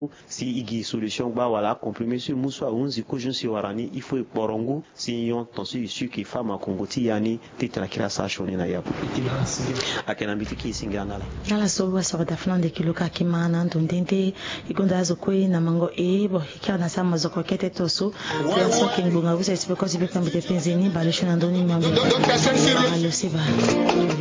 si igi solution ba wala comprimer sur muswa unzi kujun si warani ifo porongu si yon tonsi isu ki fama kongoti yani titra kira sa shoni na yapo akena bitiki singana la so wa so da flan de kiloka kimana ndondente igonda zo kwe na mango bo ikana sa mazoko kete toso ya so kingbunga vous espère que vous avez comme des penzeni ba le shona ndoni mambe